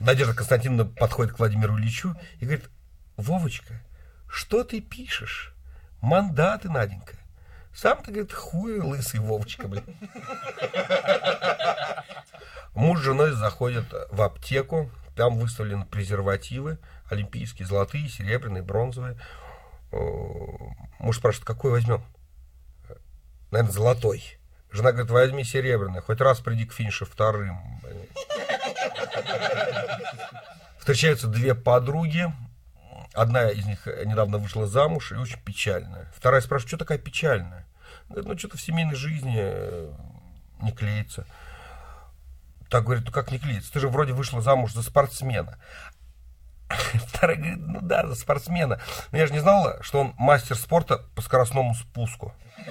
Надежда Константиновна подходит к Владимиру Ильичу и говорит: Вовочка, что ты пишешь? Мандаты, Наденька. Сам-то, говорит, хуй лысый, Вовочка, блин. Муж с женой заходят в аптеку. Там выставлены презервативы. Олимпийские, золотые, серебряные, бронзовые. Муж спрашивает: какой возьмем? Наверное, золотой. Жена говорит: возьми серебряный. Хоть раз приди к финишу вторым. Встречаются две подруги. Одна из них недавно вышла замуж и очень печальная. Вторая спрашивает: что такая печальная? Говорит: ну, что-то в семейной жизни не клеится. Так говорит: ну как не клеится? Ты же вроде вышла замуж за спортсмена. Вторая говорит: ну да, за спортсмена. Но я же не знала, что он мастер спорта по скоростному спуску.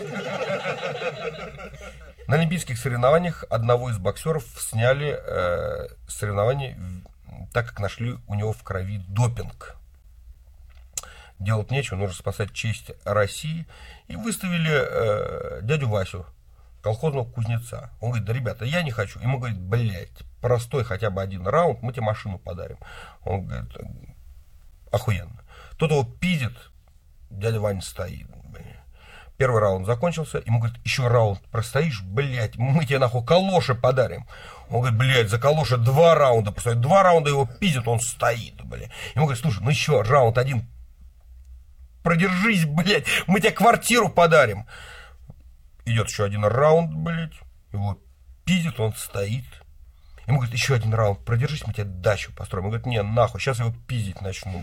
На олимпийских соревнованиях одного из боксеров сняли соревнования, так как нашли у него в крови допинг. Делать нечего, нужно спасать честь России. И выставили дядю Васю, колхозного кузнеца. Он говорит: да, ребята, я не хочу. Ему говорит: блядь, простой хотя бы один раунд, мы тебе машину подарим. Он говорит: охуенно. Тот его пиздит, дядя Ваня стоит. Первый раунд закончился, ему говорит: еще раунд простоишь, блядь, мы тебе нахуй калоши подарим. Он говорит: блядь, за калоши 2 раунда постоит. 2 раунда его пиздит, он стоит, блядь. Ему говорит: слушай, ну еще раунд один продержись, блядь, мы тебе квартиру подарим. Идет еще один раунд, блядь, его пиздит, он стоит. Ему говорит: еще один раунд продержись, мы тебе дачу построим. Он говорит: не, нахуй, сейчас его пиздить начну.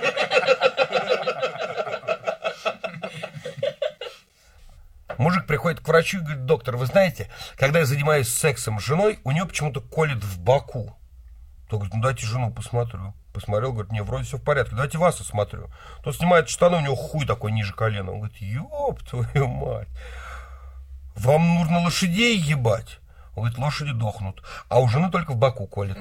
Мужик приходит к врачу и говорит: доктор, вы знаете, когда я занимаюсь сексом с женой, у нее почему-то колет в боку. Тот говорит: ну дайте жену посмотрю. Посмотрел, говорит: не, вроде все в порядке, давайте вас осмотрю. Тот снимает штаны, у него хуй такой ниже колена. Он говорит: ёб твою мать, вам нужно лошадей ебать. Он говорит: лошади дохнут, а у жены только в боку колет.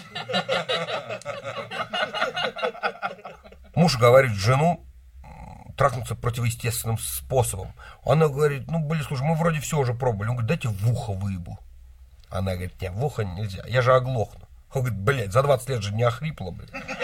Муж говорит жену трахнуться противоестественным способом. Она говорит: ну, блин, слушай, мы вроде все уже пробовали. Он говорит: дайте в ухо выебу. Она говорит: нет, в ухо нельзя, я же оглохну. Он говорит: блядь, за 20 лет же не охрипла, блядь.